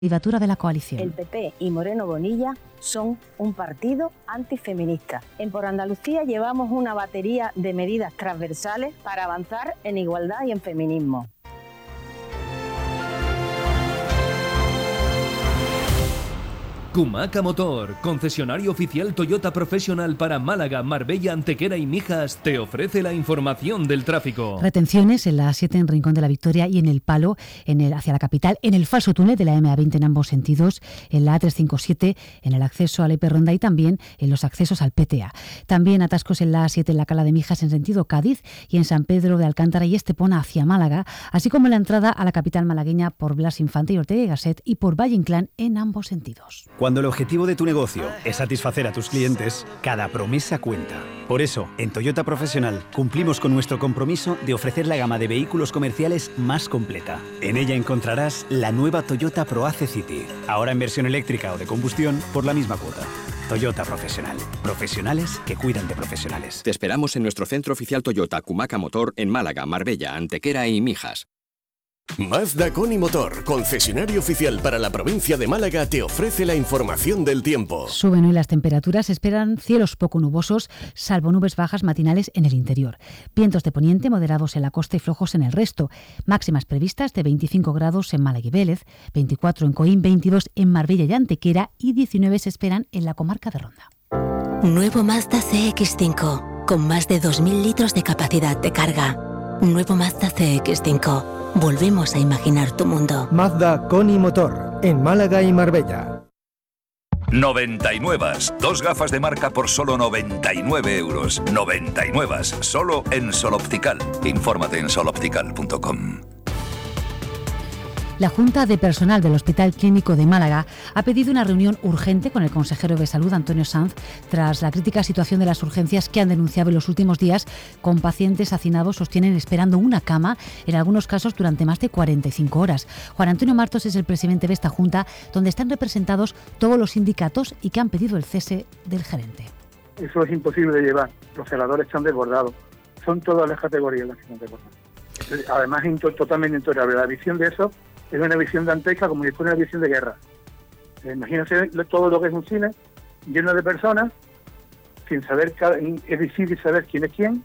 Candidatura de la coalición. El PP y Moreno Bonilla son un partido antifeminista. En Por Andalucía llevamos una batería de medidas transversales para avanzar en igualdad y en feminismo. Kumaca Motor, concesionario oficial Toyota Professional para Málaga, Marbella, Antequera y Mijas, te ofrece la información del tráfico. Retenciones en la A7 en Rincón de la Victoria y en el Palo hacia la capital, en el falso túnel de la MA20 en ambos sentidos, en la A357 en el acceso a la hiperronda y también en los accesos al PTA. También atascos en la A7 en la Cala de Mijas en sentido Cádiz y en San Pedro de Alcántara y Estepona hacia Málaga, así como en la entrada a la capital malagueña por Blas Infante y Ortega y Gasset y por Valle Inclán en ambos sentidos. Cuando el objetivo de tu negocio es satisfacer a tus clientes, cada promesa cuenta. Por eso, en Toyota Professional cumplimos con nuestro compromiso de ofrecer la gama de vehículos comerciales más completa. En ella encontrarás la nueva Toyota ProAce City, ahora en versión eléctrica o de combustión por la misma cuota. Toyota Professional. Profesionales que cuidan de profesionales. Te esperamos en nuestro centro oficial Toyota Kumaca Motor en Málaga, Marbella, Antequera y Mijas. Mazda Coni Motor, concesionario oficial para la provincia de Málaga, te ofrece la información del tiempo. Suben hoy las temperaturas, esperan cielos poco nubosos, salvo nubes bajas matinales en el interior. Vientos de poniente moderados en la costa y flojos en el resto. Máximas previstas de 25 grados en Málaga y Vélez, 24 en Coín, 22 en Marbella y Antequera y 19 se esperan en la comarca de Ronda. Nuevo Mazda CX-5, con más de 2.000 litros de capacidad de carga. Nuevo Mazda CX-5. Volvemos a imaginar tu mundo. Mazda Coni Motor, en Málaga y Marbella. 99. Dos gafas de marca por solo 99 euros. 99. Solo en Sol Optical. Infórmate en soloptical.com. La Junta de Personal del Hospital Clínico de Málaga ha pedido una reunión urgente con el consejero de Salud, Antonio Sanz, tras la crítica situación de las urgencias que han denunciado en los últimos días con pacientes hacinados sostienen esperando una cama, en algunos casos durante más de 45 horas. Juan Antonio Martos es el presidente de esta Junta, donde están representados todos los sindicatos y que han pedido el cese del gerente. Eso es imposible de llevar, los celadores están desbordados, son todas las categorías las que están desbordadas. Además, totalmente intolerable. La visión de eso es una visión dantesca, como si fuera una visión de guerra. Imagínense todo lo que es un cine lleno de personas, sin saber, es difícil saber quién es quién,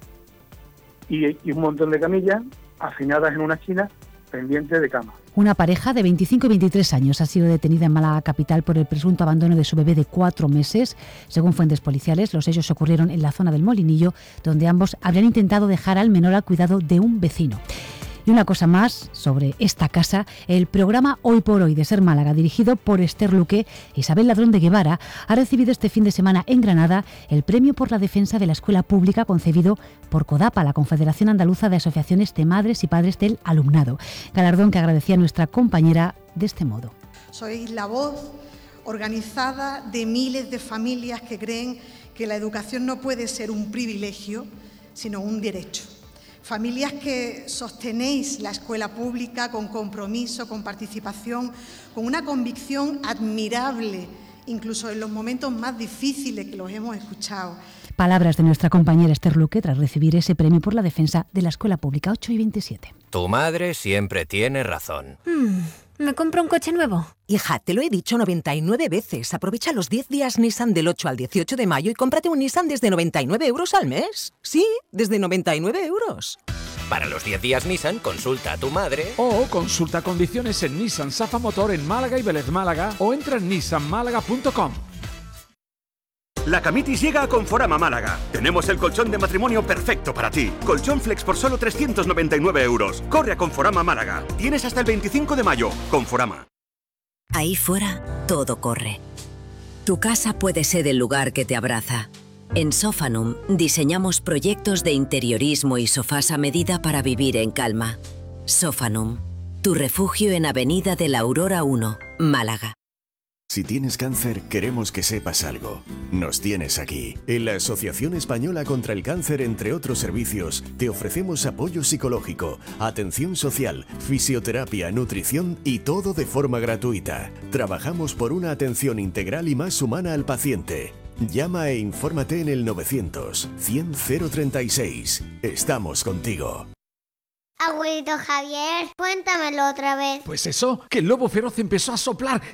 y un montón de camillas hacinadas en una esquina pendientes de cama. Una pareja de 25 y 23 años ha sido detenida en Málaga capital por el presunto abandono de su bebé de 4 meses. Según fuentes policiales, los hechos ocurrieron en la zona del Molinillo, donde ambos habrían intentado dejar al menor al cuidado de un vecino. Y una cosa más sobre esta casa, el programa Hoy por Hoy de Ser Málaga, dirigido por Esther Luque e Isabel Ladrón de Guevara, ha recibido este fin de semana en Granada el premio por la defensa de la escuela pública concebido por CODAPA, la Confederación Andaluza de Asociaciones de Madres y Padres del Alumnado. Galardón que agradecía nuestra compañera de este modo. Sois la voz organizada de miles de familias que creen que la educación no puede ser un privilegio, sino un derecho. Familias que sostenéis la escuela pública con compromiso, con participación, con una convicción admirable, incluso en los momentos más difíciles que los hemos escuchado. Palabras de nuestra compañera Esther Luque tras recibir ese premio por la defensa de la escuela pública. 8:27. Tu madre siempre tiene razón. ¿Me compro un coche nuevo? Hija, te lo he dicho 99 veces. Aprovecha los 10 días Nissan del 8 al 18 de mayo y cómprate un Nissan desde 99 euros al mes. Sí, desde 99 euros. Para los 10 días Nissan, consulta a tu madre. O consulta condiciones en Nissan Safa Motor en Málaga y Vélez Málaga o entra en nissanmálaga.com. La Camitis llega a Conforama Málaga. Tenemos el colchón de matrimonio perfecto para ti. Colchón Flex por solo 399 euros. Corre a Conforama Málaga. Tienes hasta el 25 de mayo. Conforama. Ahí fuera, todo corre. Tu casa puede ser el lugar que te abraza. En Sofanum diseñamos proyectos de interiorismo y sofás a medida para vivir en calma. Sofanum, tu refugio en Avenida de la Aurora 1, Málaga. Si tienes cáncer, queremos que sepas algo. Nos tienes aquí. En la Asociación Española contra el Cáncer, entre otros servicios, te ofrecemos apoyo psicológico, atención social, fisioterapia, nutrición y todo de forma gratuita. Trabajamos por una atención integral y más humana al paciente. Llama e infórmate en el 900 100 036. Estamos contigo. Abuelito Javier, cuéntamelo otra vez. Pues eso, que el lobo feroz empezó a soplar